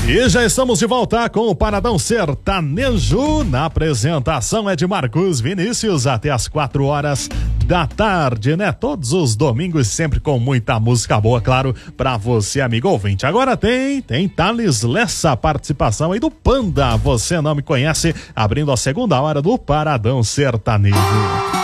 E já estamos de volta com o Paradão Sertanejo. Na apresentação é de Marcos Vinícius até as 4 horas da tarde, né? Todos os domingos, sempre com muita música boa, claro, pra você, amigo ouvinte. Agora tem Thales Lessa, participação aí do Panda. Você não me conhece, abrindo a segunda hora do Paradão Sertanejo.